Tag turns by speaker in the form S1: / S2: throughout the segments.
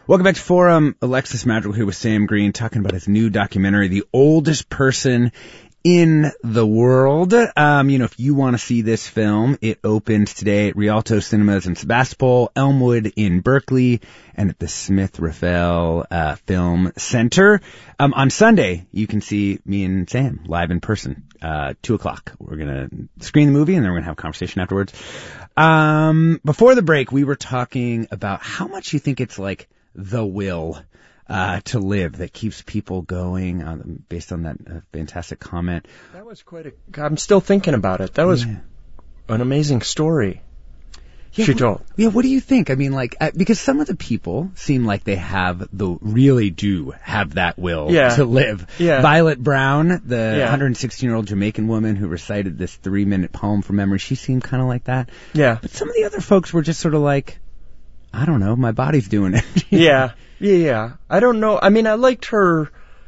S1: Welcome back to Forum. Alexis Madrigal here with Sam Green talking about his new documentary, The Oldest Person in the World. If you want to see this film, it opened today at Rialto Cinemas in Sebastopol, Elmwood in Berkeley, and at the Smith Raphael Film Center. On Sunday, you can see me and Sam live in person, 2:00. We're going to screen the movie and then we're going to have a conversation afterwards. Before the break, we were talking about how much you think it's like the will to live that keeps people going, based on that fantastic comment.
S2: That was I'm still thinking about it. That was an amazing story she told.
S1: Yeah, what do you think? I mean, because some of the people seem like they really do have that will to live.
S2: Yeah.
S1: Violet Brown, the 116-year-old Jamaican woman who recited this 3-minute poem from memory, she seemed kind of like that.
S2: Yeah.
S1: But some of the other folks were just sort of like, I don't know, my body's doing it.
S2: Yeah. I don't know. I mean, I liked her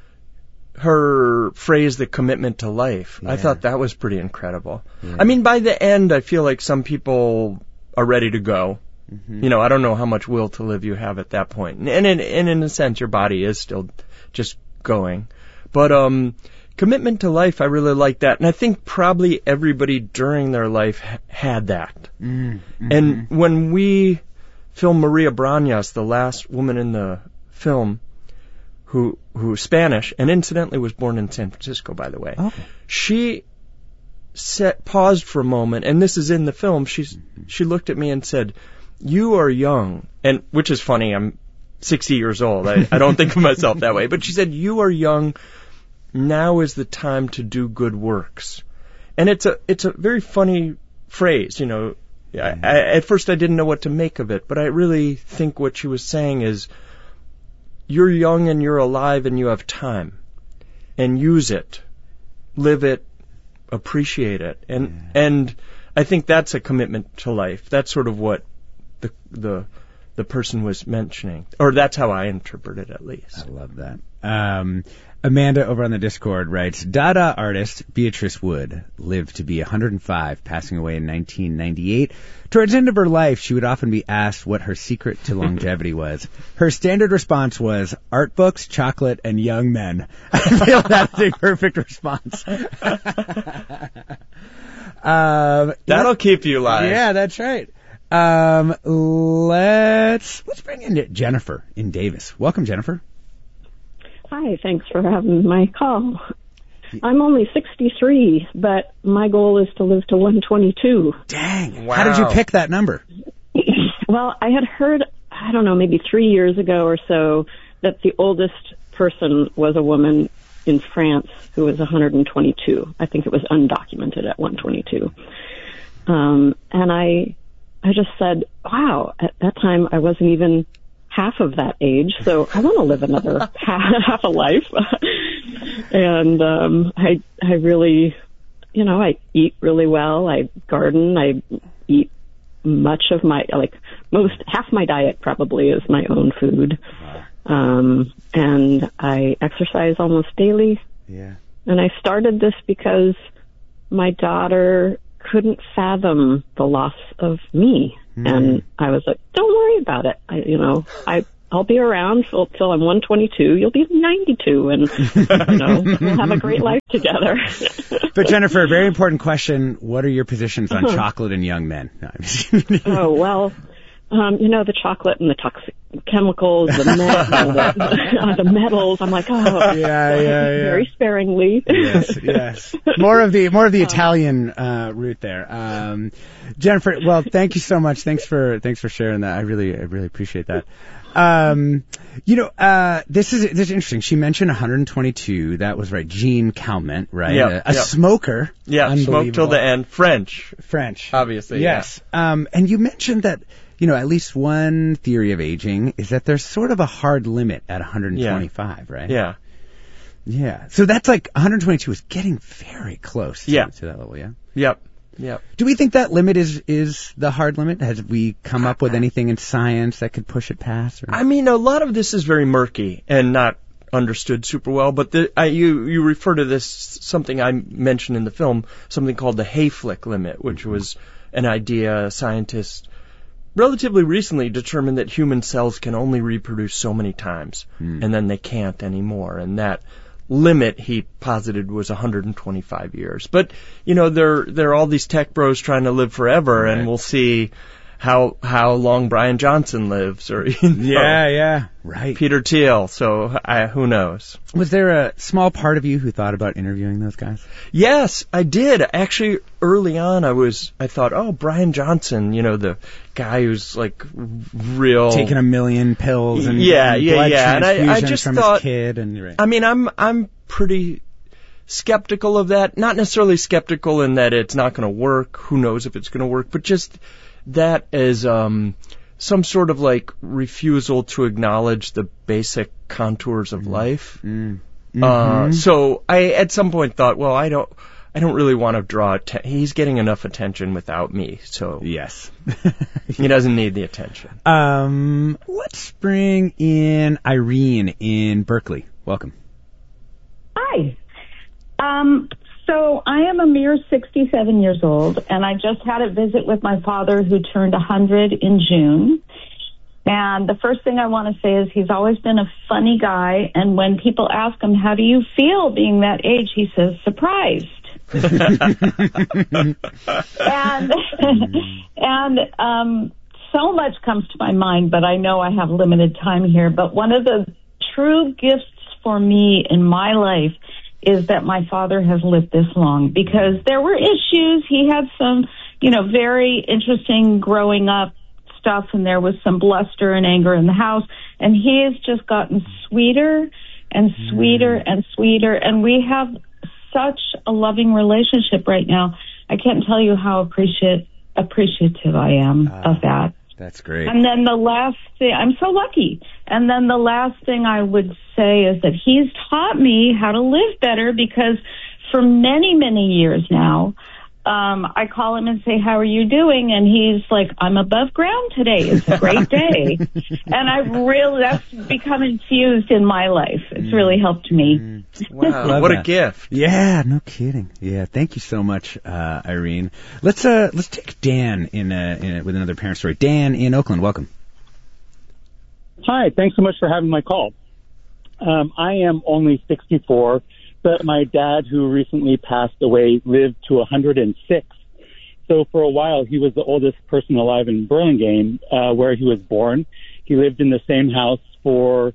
S2: phrase, the commitment to life. Yeah. I thought that was pretty incredible. Yeah. I mean, by the end, I feel like some people are ready to go. Mm-hmm. I don't know how much will to live you have at that point. And in a sense, your body is still just going. But commitment to life, I really like that. And I think probably everybody during their life had that. Mm-hmm. And when we filmed Maria Brañas, the last woman in the film, who's Spanish, and incidentally was born in San Francisco, by the way.
S1: Okay.
S2: She paused for a moment, and this is in the film. She looked at me and said, "You are young," and which is funny. I'm 60 years old. I don't think of myself that way, but she said, "You are young. Now is the time to do good works," and it's a very funny phrase, at first I didn't know what to make of it, but I really think what she was saying is, you're young and you're alive and you have time, and use it, live it, appreciate it, and I think that's a commitment to life. That's sort of what the person was mentioning, or that's how I interpret it, at least.
S1: I love that. Amanda over on the Discord writes, Dada artist Beatrice Wood lived to be 105, passing away in 1998. Towards the end of her life, she would often be asked what her secret to longevity was. Her standard response was art books, chocolate, and young men. I feel that's a perfect response.
S2: That'll keep you alive.
S1: Yeah, that's right. Let's bring in Jennifer in Davis. Welcome, Jennifer.
S3: Hi, thanks for having my call. I'm only 63, but my goal is to live to 122.
S1: Dang.
S2: Wow.
S1: How did you pick that number?
S3: Well, I had heard, I don't know, maybe 3 years ago or so, that the oldest person was a woman in France who was 122. I think it was undocumented at 122. And I just said, wow, at that time I wasn't even half of that age, so I want to live another half a life. And I really, I eat really well. I garden. I eat much of half my diet probably is my own food. And I exercise almost daily.
S1: Yeah.
S3: And I started this because my daughter couldn't fathom the loss of me. And I was like, don't worry about it. I'll be around till I'm 122. You'll be 92, and we'll have a great life together.
S1: But Jennifer, a very important question: what are your positions on chocolate and young men? No,
S3: oh well, the chocolate and the toxic chemicals, the metals. I'm like,
S1: yeah.
S3: Very sparingly.
S1: Yes. More of the Italian route there. Jennifer, well, thank you so much. Thanks for sharing that. I really appreciate that. This is interesting. She mentioned 122. That was right. Jean Calment, right?
S2: Yeah,
S1: a smoker.
S2: Yeah, smoked till the end. French. Obviously.
S1: Yes. Yeah. And you mentioned that, at least one theory of aging is that there's sort of a hard limit at 125, right?
S2: Yeah.
S1: Yeah. So that's like 122 is getting very close to that level, yeah?
S2: Yep.
S1: Do we think that limit is the hard limit? Has we come up with anything in science that could push it past? Or?
S2: I mean, a lot of this is very murky and not understood super well, but you refer to this, something I mentioned in the film, something called the Hayflick limit, which was an idea a scientist relatively recently determined that human cells can only reproduce so many times, and then they can't anymore. And that limit he posited was 125 years. But, there are all these tech bros trying to live forever, right. And we'll see how long Brian Johnson lives, or
S1: right,
S2: Peter Thiel. So who knows?
S1: Was there a small part of you who thought about interviewing those guys?
S2: Yes, I did. Actually, early on, I thought, oh, Brian Johnson, the guy who's like real
S1: taking 1 million pills and
S2: blood transfusion
S1: and I just
S2: from
S1: thought, his kid. And right.
S2: I mean, I'm pretty skeptical of that. Not necessarily skeptical in that it's not going to work. Who knows if it's going to work? But just that as some sort of like refusal to acknowledge the basic contours of life. So I at some point thought, well, I don't really want to draw he's getting enough attention without me. So
S1: yes.
S2: He doesn't need the attention.
S1: Let's bring in Irene in Berkeley. Welcome.
S4: Hi. So I am a mere 67 years old, and I just had a visit with my father who turned 100 in June. And the first thing I want to say is he's always been a funny guy, and when people ask him, how do you feel being that age, he says, surprised. and so much comes to my mind, but I know I have limited time here. But one of the true gifts for me in my life is that my father has lived this long, because there were issues. He had some, very interesting growing up stuff, and there was some bluster and anger in the house, and he has just gotten sweeter and sweeter and sweeter, and we have such a loving relationship right now. I can't tell you how appreciative I am of that.
S1: That's great.
S4: And then the last thing, I'm so lucky. And then the last thing I would say is that he's taught me how to live better, because for many, many years now, I call him and say, how are you doing? And he's like, I'm above ground today. It's a great day. And that's become infused in my life. It's really helped me.
S2: Wow, what a gift.
S1: Yeah, no kidding. Yeah, thank you so much, Irene. Let's take Dan with another parent story. Dan in Oakland, welcome.
S5: Hi, thanks so much for having my call. I am only 64. But my dad, who recently passed away, lived to 106. So for a while, he was the oldest person alive in Burlingame, where he was born. He lived in the same house for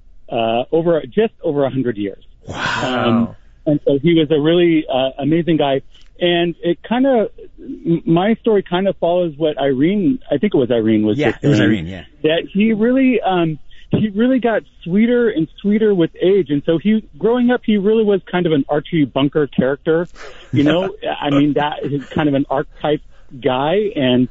S5: just over 100 years.
S1: Wow.
S5: And so he was a really amazing guy. And my story kind of follows what Irene, I think it was Irene, was just saying.
S1: Yeah, it was Irene, yeah.
S5: That he really got sweeter and sweeter with age. And so growing up, he really was kind of an Archie Bunker character, I mean, that is kind of an archetype guy. And,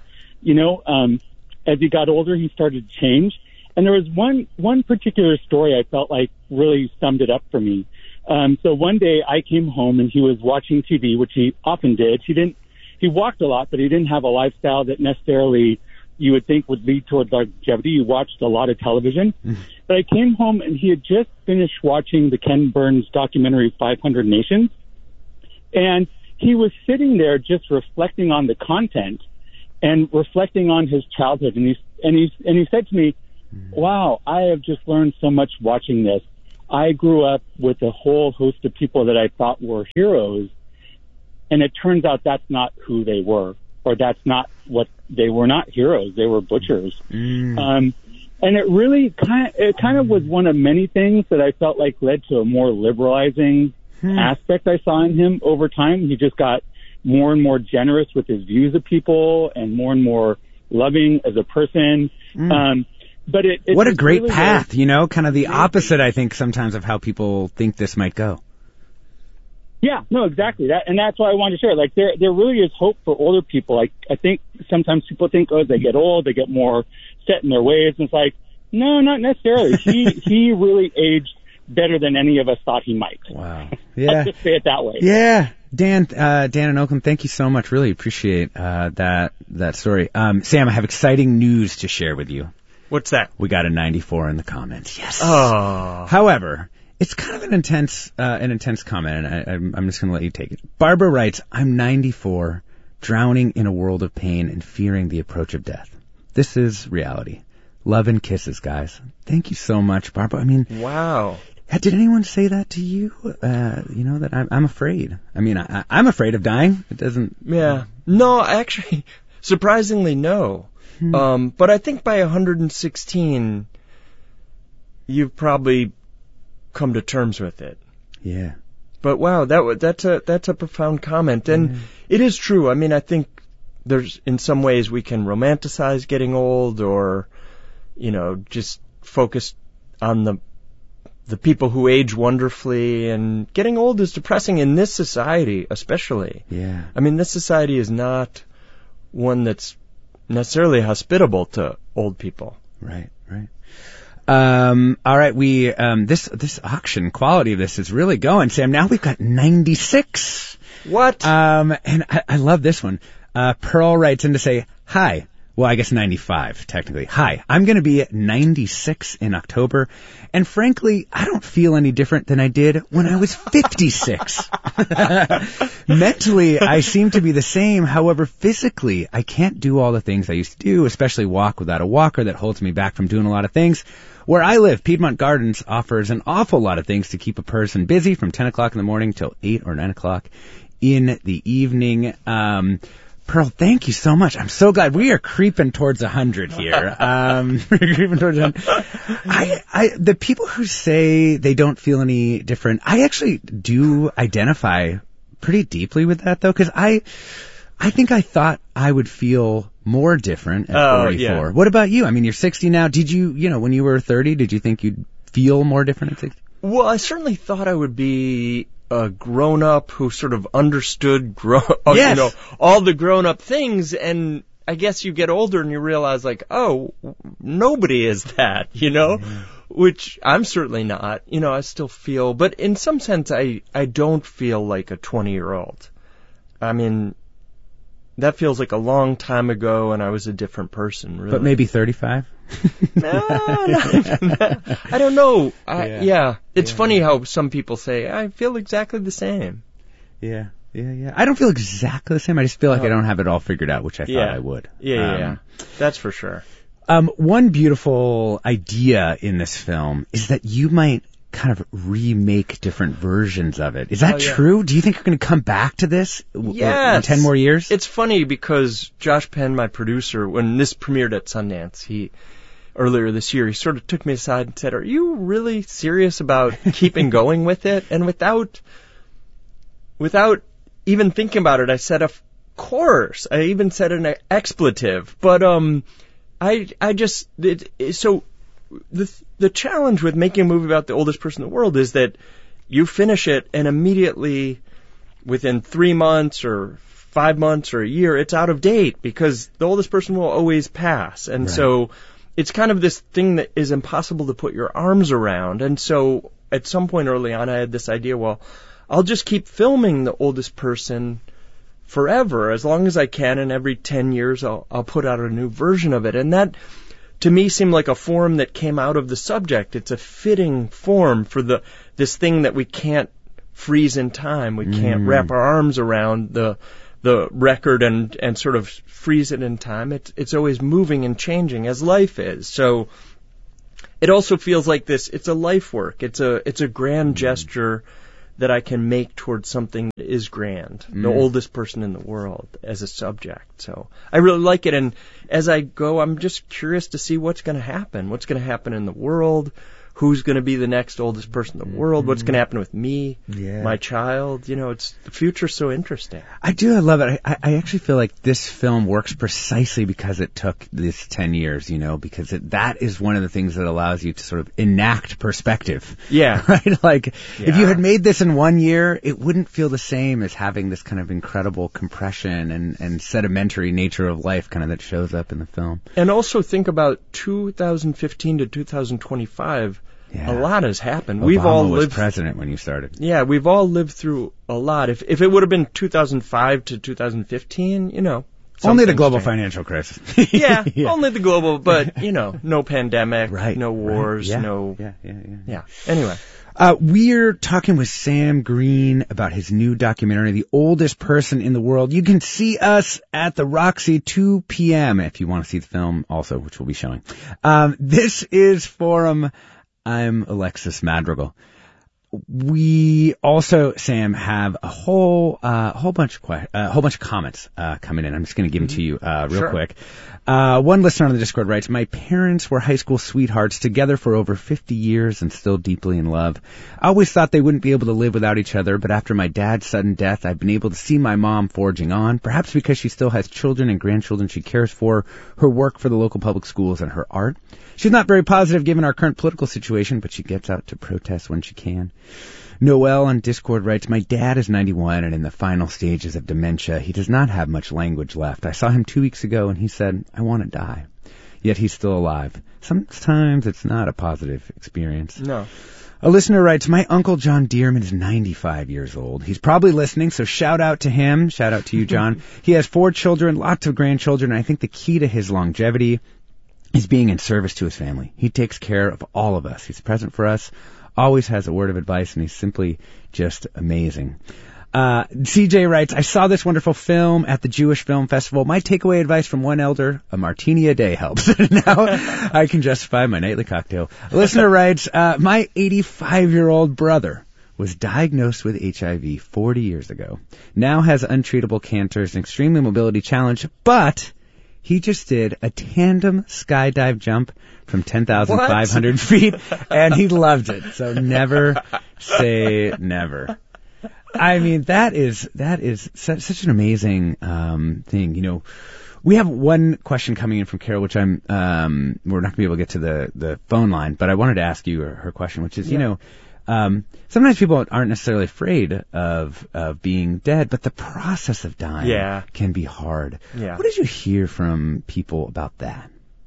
S5: as he got older, he started to change. And there was one particular story I felt like really summed it up for me. So one day I came home and he was watching TV, which he often did. He walked a lot, but he didn't have a lifestyle that necessarily you would think would lead towards longevity. You watched a lot of television. But I came home and he had just finished watching the Ken Burns documentary 500 Nations. And he was sitting there just reflecting on the content and reflecting on his childhood. And he said to me, wow, I have just learned so much watching this. I grew up with a whole host of people that I thought were heroes. And it turns out that's not who they were. Or that's not what they were. Not heroes. They were butchers. And it really kind of was one of many things that I felt like led to a more liberalizing aspect I saw in him over time. He just got more and more generous with his views of people and more loving as a person. But
S1: what a great really path, kind of the opposite, I think, sometimes of how people think this might go.
S5: Yeah, no, exactly. And that's why I wanted to share. Like, there really is hope for older people. Like, I think sometimes people think, as they get old, they get more set in their ways. And it's like, no, not necessarily. He really aged better than any of us thought he might.
S1: Wow. Yeah.
S5: Let's just say it that way.
S1: Yeah. Dan in Oakland, thank you so much. Really appreciate that story. Sam, I have exciting news to share with you.
S2: What's that?
S1: We got a 94 in the comments. Yes.
S2: Oh.
S1: However, it's kind of an intense comment, and I'm just going to let you take it. Barbara writes, I'm 94, drowning in a world of pain and fearing the approach of death. This is reality. Love and kisses, guys. Thank you so much, Barbara. I mean,
S2: Wow.
S1: did anyone say that to you? That I'm afraid. I mean, I'm afraid of dying. It doesn't.
S2: Yeah. No, actually, surprisingly, no. But I think by 116, you've probably come to terms with it.
S1: Yeah.
S2: But wow, that's a profound comment, and it is true. I mean, I think there's in some ways we can romanticize getting old, or just focus on the people who age wonderfully, and getting old is depressing in this society, especially.
S1: Yeah.
S2: I mean, this society is not one that's necessarily hospitable to old people.
S1: Right. All right, we this auction quality of this is really going, Sam. Now we've got 96.
S2: What?
S1: And I love this one. Pearl writes in to say, hi. Well, I guess 95, technically. Hi, I'm going to be at 96 in October, and frankly, I don't feel any different than I did when I was 56. Mentally, I seem to be the same. However, physically, I can't do all the things I used to do, especially walk without a walker that holds me back from doing a lot of things. Where I live, Piedmont Gardens offers an awful lot of things to keep a person busy from 10 o'clock in the morning till 8 or 9 o'clock in the evening. Pearl, thank you so much. I'm so glad we are creeping towards 100 here. We're creeping towards 100. The people who say they don't feel any different, I actually do identify pretty deeply with that, though, because I think I thought I would feel more different at 44.
S2: Yeah.
S1: What about you? I mean, you're 60 now. Did you, when you were 30, did you think you'd feel more different at 60?
S2: Well, I certainly thought I would be a grown-up who sort of understood
S1: Yes.
S2: all the grown-up things, and I guess you get older and you realize, like, oh, nobody is that, which I'm certainly not. I still feel, but in some sense I don't feel like a 20-year-old. I mean, that feels like a long time ago, and I was a different person, really.
S1: But maybe 35?
S2: No, not even that. I don't know. It's funny how some people say, I feel exactly the same.
S1: Yeah. I don't feel exactly the same. I just feel like I don't have it all figured out, which I thought I would.
S2: Yeah. That's for sure.
S1: One beautiful idea in this film is that you might kind of remake different versions of it. Is that true? Do you think you're going to come back to this in 10 more years?
S2: It's funny because Josh Penn, my producer, when this premiered at Sundance, earlier this year, he sort of took me aside and said, are you really serious about keeping going with it? And without even thinking about it, I said, of course. I even said an expletive. But so the challenge with making a movie about the oldest person in the world is that you finish it and immediately, within 3 months or 5 months or a year, it's out of date because the oldest person will always pass. And so it's kind of this thing that is impossible to put your arms around. And so at some point early on, I had this idea, well, I'll just keep filming the oldest person forever, as long as I can, and every 10 years I'll put out a new version of it. And that, to me, seemed like a form that came out of the subject. It's a fitting form for this thing that we can't freeze in time. We can't wrap our arms around the record and sort of freeze it in time. It's always moving and changing, as life is. So it also feels like this. It's a life work. It's a grand gesture that I can make towards something that is grand, the oldest person in the world as a subject. So I really like it, and as I go, I'm just curious to see what's going to happen. What's going to happen in the world? Who's going to be the next oldest person in the world? What's going to happen with me, my child? The future's so interesting.
S1: I do. I love it. I actually feel like this film works precisely because it took this 10 years, because that is one of the things that allows you to sort of enact perspective.
S2: Yeah.
S1: Right? Like, if you had made this in 1 year, it wouldn't feel the same as having this kind of incredible compression and sedimentary nature of life kind of that shows up in the film.
S2: And also think about 2015 to 2025. A lot has happened.
S1: Obama was president when you started.
S2: Yeah, we've all lived through a lot. If it would have been 2005 to 2015,
S1: Only the global financial crisis.
S2: Yeah, only the global, but, no pandemic,
S1: right,
S2: no wars,
S1: right.
S2: Yeah. Anyway.
S1: We're talking with Sam Green about his new documentary, The Oldest Person in the World. You can see us at the Roxy 2 p.m. if you want to see the film also, which we'll be showing. This is Forum. I'm Alexis Madrigal. We also, Sam, have a whole bunch of comments coming in. I'm just going to give them to you real quick. One listener on the Discord writes, "My parents were high school sweethearts, together for over 50 years and still deeply in love. I always thought they wouldn't be able to live without each other, but after my dad's sudden death, I've been able to see my mom forging on, perhaps because she still has children and grandchildren she cares for, her work for the local public schools, and her art. She's not very positive given our current political situation, but she gets out to protest when she can." Noel on Discord writes, "My dad is 91 and in the final stages of dementia. He does not have much language left. I saw him 2 weeks ago and he said, 'I want to die.' Yet he's still alive. Sometimes it's not a positive experience."
S2: No.
S1: A listener writes, "My uncle John Dearman is 95 years old. He's probably listening, so shout out to him." Shout out to you, John. "He has 4 children, lots of grandchildren, and I think the key to his longevity is being in service to his family. He takes care of all of us. He's present for us, always has a word of advice, and he's simply just amazing." CJ writes, "I saw this wonderful film at the Jewish Film Festival. My takeaway advice from one elder, a martini a day helps. Now I can justify my nightly cocktail." A listener writes, "My 85-year-old brother was diagnosed with HIV 40 years ago. Now has untreatable cancers and extremely mobility challenge, but he just did a tandem skydive jump from 10,500 feet, and he loved it. So never say never." I mean, that is such an amazing thing. We have one question coming in from Carol, which we're not going to be able to get to the phone line, but I wanted to ask you her question, which is, sometimes people aren't necessarily afraid of being dead, but the process of dying can be hard.
S2: Yeah.
S1: What did you hear from people about that?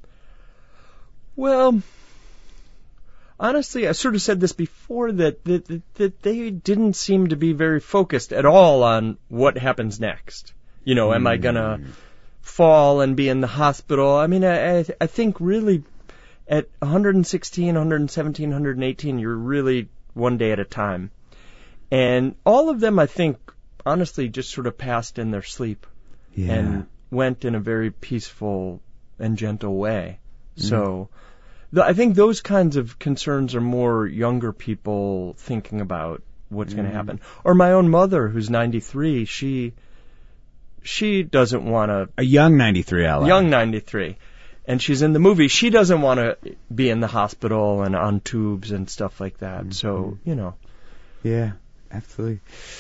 S2: Well, honestly, I sort of said this before, that they didn't seem to be very focused at all on what happens next. Am I going to fall and be in the hospital? I mean, I think really at 116, 117, 118, you're really one day at a time. And all of them, I think, honestly, just sort of passed in their sleep and went in a very peaceful and gentle way. So I think those kinds of concerns are more younger people thinking about what's going to happen. Or my own mother, who's 93, she doesn't want to...
S1: A young 93, Ella.
S2: Young 93. And she's in the movie. She doesn't want to be in the hospital and on tubes and stuff like that. So,
S1: Yeah, absolutely.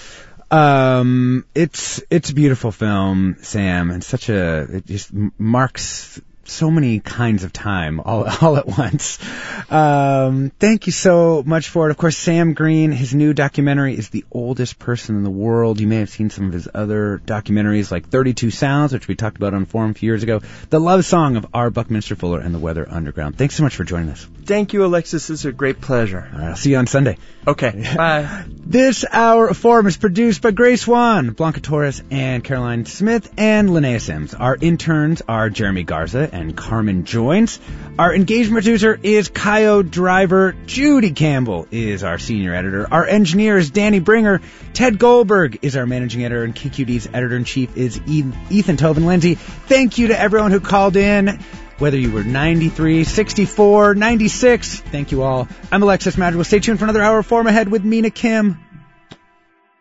S1: It's a beautiful film, Sam, and it just marks so many kinds of time all at once. Thank you so much for it. Of course, Sam Green, his new documentary is The Oldest Person in the World. You may have seen some of his other documentaries like 32 Sounds, which we talked about on Forum a few years ago, The Love Song of R. Buckminster Fuller, and The Weather Underground. Thanks so much for joining us.
S2: Thank you, Alexis. It's a great pleasure.
S1: All right, I'll see you on Sunday.
S2: Okay, bye.
S1: This hour of Forum is produced by Grace Wan, Blanca Torres, and Caroline Smith, and Linnea Sims. Our interns are Jeremy Garza and Carmen Joins. Our engagement producer is Kaio Driver. Judy Campbell is our senior editor. Our engineer is Danny Bringer. Ted Goldberg is our managing editor, and KQD's editor-in-chief is Ethan Tobin Lindsay. Thank you to everyone who called in, whether you were 93, 64, 96. Thank you all. I'm Alexis Madrigal. Stay tuned for another hour of Forum ahead with Mina Kim.